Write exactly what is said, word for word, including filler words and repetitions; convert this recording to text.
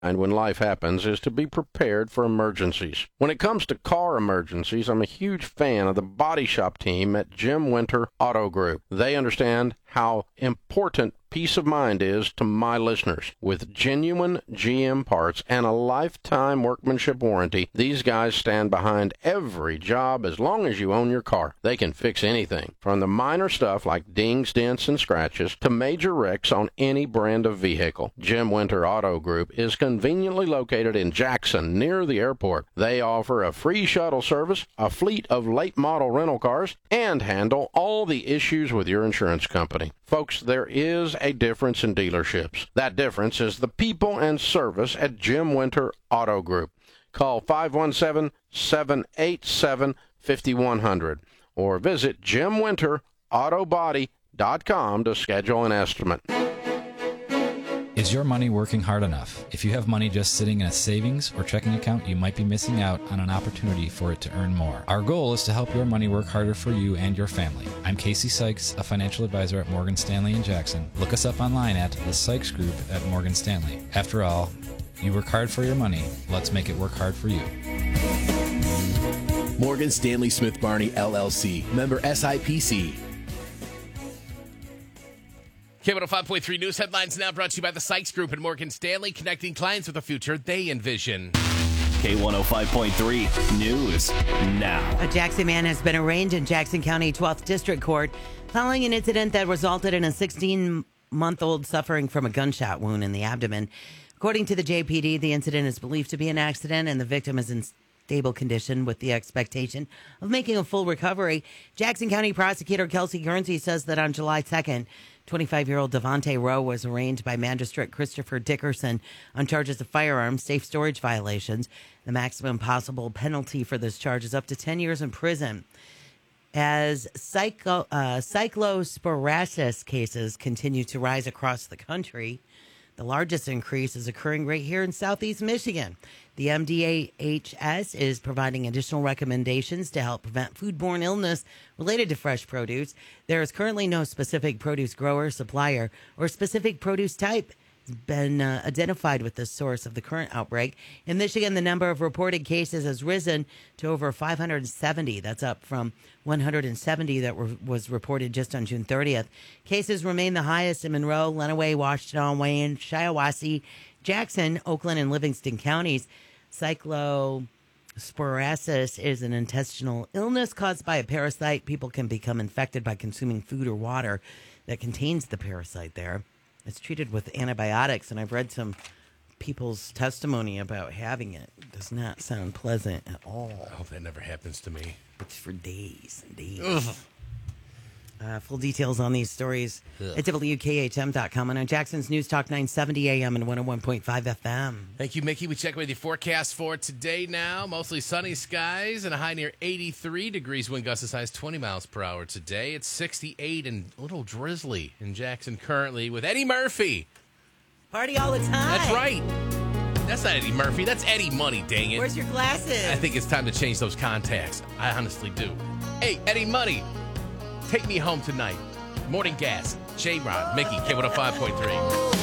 And when life happens is to be prepared for emergencies. When it comes to car emergencies, I'm a huge fan of the body shop team at Jim Winter Auto Group. They understand how important peace of mind is to my listeners. With genuine G M parts and a lifetime workmanship warranty, these guys stand behind every job as long as you own your car. They can fix anything, from the minor stuff like dings, dents, and scratches to major wrecks on any brand of vehicle. Jim Winter Auto Group is conveniently located in Jackson, near the airport. They offer a free shuttle service, a fleet of late model rental cars, and handle all the issues with your insurance company. Folks, there is a difference in dealerships. That difference is the people and service at Jim Winter Auto Group. Call five one seven, seven eight seven, five one zero zero or visit jim winter auto body dot com to schedule an estimate. Is your money working hard enough? If you have money just sitting in a savings or checking account, you might be missing out on an opportunity for it to earn more. Our goal is to help your money work harder for you and your family. I'm Casey Sykes, a financial advisor at Morgan Stanley in Jackson. Look us up online at the Sykes Group at Morgan Stanley. After all, you work hard for your money. Let's make it work hard for you. Morgan Stanley Smith Barney, L L C. Member S I P C. K one oh five point three News Headlines now brought to you by the Sykes Group and Morgan Stanley, connecting clients with the future they envision. K one oh five point three News now. A Jackson man has been arraigned in Jackson County twelfth District Court following an incident that resulted in a sixteen-month-old suffering from a gunshot wound in the abdomen. According to the J P D, the incident is believed to be an accident and the victim is in stable condition with the expectation of making a full recovery. Jackson County Prosecutor Kelsey Guernsey says that on July second, twenty-five-year-old Devontae Rowe was arraigned by Magistrate Christopher Dickerson on charges of firearms, safe storage violations. The maximum possible penalty for this charge is up to ten years in prison. As psycho, uh, cyclosporiasis cases continue to rise across the country, the largest increase is occurring right here in southeast Michigan. The M D A H S is providing additional recommendations to help prevent foodborne illness related to fresh produce. There is currently no specific produce grower, supplier, or specific produce type has been uh, identified with the source of the current outbreak. In Michigan, the number of reported cases has risen to over five hundred seventy. That's up from one hundred seventy that were, was reported just on June thirtieth. Cases remain the highest in Monroe, Lenawee, Washington, Wayne, Shiawassee, Jackson, Oakland, and Livingston counties. Cyclosporiasis is an intestinal illness caused by a parasite. People can become infected by consuming food or water that contains the parasite there. It's treated with antibiotics, and I've read some people's testimony about having it. It does not sound pleasant at all. I hope that never happens to me. It's for days and days. Uh, full details on these stories Ugh. at W K H M dot com and on Jackson's News Talk nine seventy A M and one oh one point five F M. Thank you, Mickey. We check with your forecast for today now. Mostly sunny skies and a high near eighty-three degrees. Wind gusts as high as twenty miles per hour today. It's sixty-eight and a little drizzly in Jackson currently with Eddie Murphy. Party all the time. That's right. That's not Eddie Murphy. That's Eddie Money, dang it. Where's your glasses? I think it's time to change those contacts. I honestly do. Hey, Eddie Money. Take me home tonight. Morning Gas. J-Rod, Mickey, K one oh five point three.